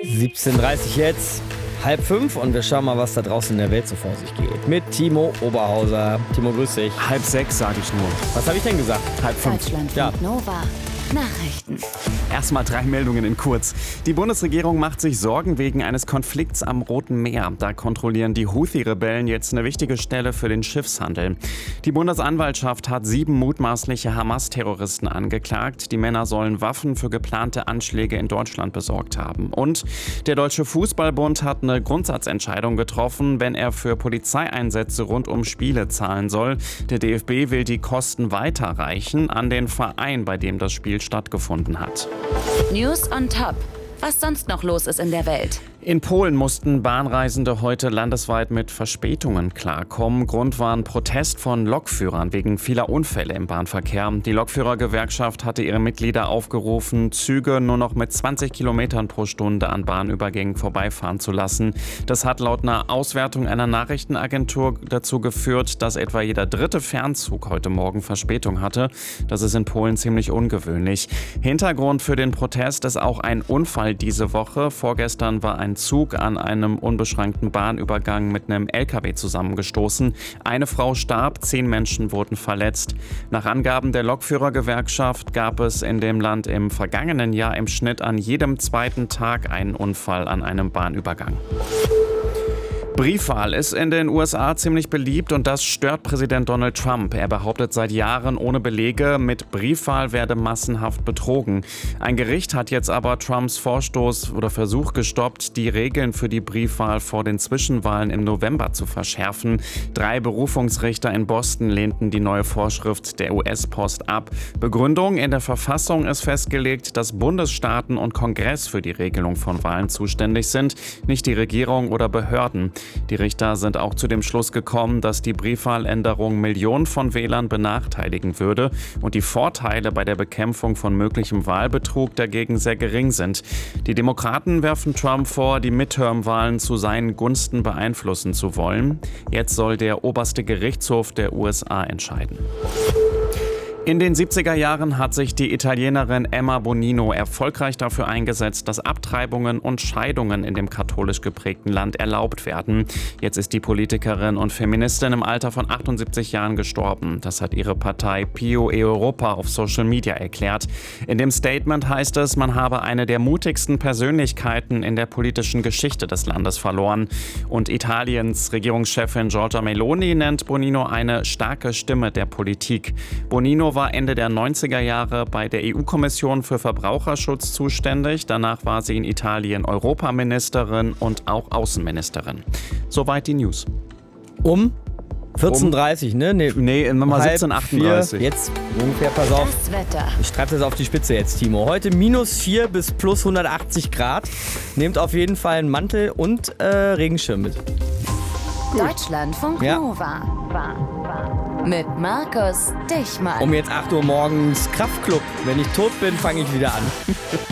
17:30 jetzt, 4:30 und wir schauen mal, was da draußen in der Welt so vor sich geht. Mit Timo Oberhauser. Timo, grüß dich. 5:30 sage ich nur. Was habe ich denn gesagt? 4:30. Deutschlandfunk Nova. Nachrichten. Erstmal 3 Meldungen in kurz. Die Bundesregierung macht sich Sorgen wegen eines Konflikts am Roten Meer. Da kontrollieren die Houthi-Rebellen jetzt eine wichtige Stelle für den Schiffshandel. Die Bundesanwaltschaft hat 7 mutmaßliche Hamas-Terroristen angeklagt. Die Männer sollen Waffen für geplante Anschläge in Deutschland besorgt haben. Und der Deutsche Fußballbund hat eine Grundsatzentscheidung getroffen, wenn er für Polizeieinsätze rund um Spiele zahlen soll. Der DFB will die Kosten weiterreichen an den Verein, bei dem das Spiel stattgefunden hat. News on top. Was sonst noch los ist in der Welt? In Polen mussten Bahnreisende heute landesweit mit Verspätungen klarkommen. Grund war ein Protest von Lokführern wegen vieler Unfälle im Bahnverkehr. Die Lokführergewerkschaft hatte ihre Mitglieder aufgerufen, Züge nur noch mit 20 Kilometern pro Stunde an Bahnübergängen vorbeifahren zu lassen. Das hat laut einer Auswertung einer Nachrichtenagentur dazu geführt, dass etwa jeder 3. Fernzug heute Morgen Verspätung hatte. Das ist in Polen ziemlich ungewöhnlich. Hintergrund für den Protest ist auch ein Unfall diese Woche. Vorgestern war ein Zug an einem unbeschränkten Bahnübergang mit einem LKW zusammengestoßen. Eine Frau starb, 10 Menschen wurden verletzt. Nach Angaben der Lokführergewerkschaft gab es in dem Land im vergangenen Jahr im Schnitt an jedem 2. Tag einen Unfall an einem Bahnübergang. Briefwahl ist in den USA ziemlich beliebt und das stört Präsident Donald Trump. Er behauptet seit Jahren ohne Belege, mit Briefwahl werde massenhaft betrogen. Ein Gericht hat jetzt aber Trumps Vorstoß oder Versuch gestoppt, die Regeln für die Briefwahl vor den Zwischenwahlen im November zu verschärfen. 3 Berufungsrichter in Boston lehnten die neue Vorschrift der US-Post ab. Begründung: In der Verfassung ist festgelegt, dass Bundesstaaten und Kongress für die Regelung von Wahlen zuständig sind, nicht die Regierung oder Behörden. Die Richter sind auch zu dem Schluss gekommen, dass die Briefwahländerung Millionen von Wählern benachteiligen würde und die Vorteile bei der Bekämpfung von möglichem Wahlbetrug dagegen sehr gering sind. Die Demokraten werfen Trump vor, die Midterm-Wahlen zu seinen Gunsten beeinflussen zu wollen. Jetzt soll der oberste Gerichtshof der USA entscheiden. In den 70er Jahren hat sich die Italienerin Emma Bonino erfolgreich dafür eingesetzt, dass Abtreibungen und Scheidungen in dem katholisch geprägten Land erlaubt werden. Jetzt ist die Politikerin und Feministin im Alter von 78 Jahren gestorben. Das hat ihre Partei Pio e Europa auf Social Media erklärt. In dem Statement heißt es, man habe eine der mutigsten Persönlichkeiten in der politischen Geschichte des Landes verloren. Und Italiens Regierungschefin Giorgia Meloni nennt Bonino eine starke Stimme der Politik. Bonino war Ende der 90er Jahre bei der EU-Kommission für Verbraucherschutz zuständig. Danach war sie in Italien Europaministerin und auch Außenministerin. Soweit die News. Um 14:30, ne? Nee, Nummer 17:38. Jetzt ungefähr, pass auf. Das Wetter. Ich treibe das auf die Spitze jetzt, Timo. Heute -4 bis plus 180 Grad. Nehmt auf jeden Fall einen Mantel und Regenschirm mit. Deutschlandfunk Ja. Nova. Mit Markus Dichmann. Um jetzt 8 Uhr morgens Kraftclub. Wenn ich tot bin, fange ich wieder an.